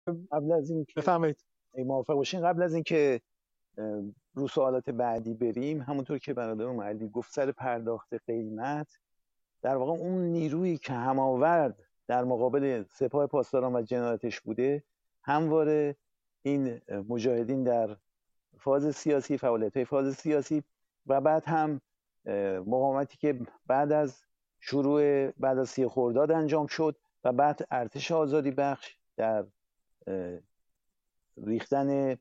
قبل از این بفرمایید. موافق باشین قبل از اینکه رو سوالات بعدی بریم، همونطور که برادرم علی گفت سر پرداخت قیمت، در واقع اون نیرویی که هماورد در مقابل سپاه پاسداران و جنایتش بوده، همواره این مجاهدین در فاز سیاسی، فعالیت‌های فاز سیاسی و بعد هم مقاومتی که بعد از 30 خرداد انجام شد و بعد ارتش آزادی بخش در ریختن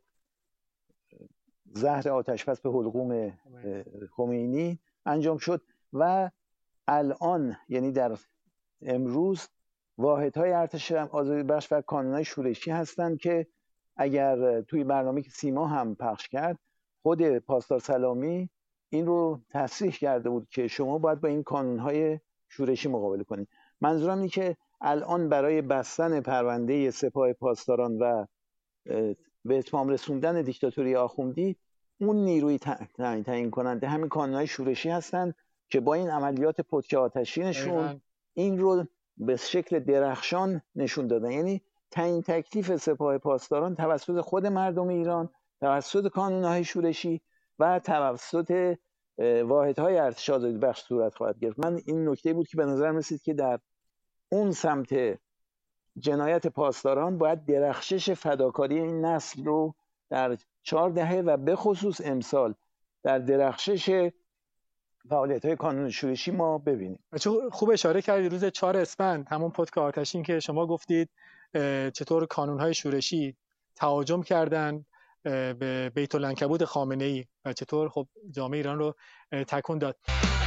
زهر آتش‌پس به حلقوم خمینی انجام شد و الان یعنی در امروز واحدهای ارتش آزادی بخش و کانونهای شورشی هستند که اگر توی برنامه که سیما هم پخش کرد، خود پاسدار سلامی این رو تصریح کرده بود که شما باید با این کانونهای شورشی مقابله کنید. منظورم اینه که الان برای بستن پرونده سپاه پاسداران و به اتمام رسوندن دیکتاتوری آخوندی، اون نیروی تعیین کننده همین کانونهای شورشی هستند که با این عملیات پتک آتشینشون این رو به شکل درخشان نشون دادن. یعنی تعیین تکلیف سپاه پاسداران توسط خود مردم ایران، توسط کانونهای شورشی و توسط واحدهای ارتش آزادی بخش صورت خواهد گرفت. من این نکته بود که به نظر رسید که در اون سمت جنایت پاسداران باید درخشش فداکاری این نسل رو در 4 دهه و به خصوص امسال در درخشش فعالیت‌های کانون شورشی ما ببینیم. خوب اشاره کردید روز 4 اسفند همون پتک آتشین که شما گفتید چطور کانون‌های شورشی تهاجم کردن به بیت العنکبوت خامنه‌ای و چطور خب جامعه ایران رو تکون داد.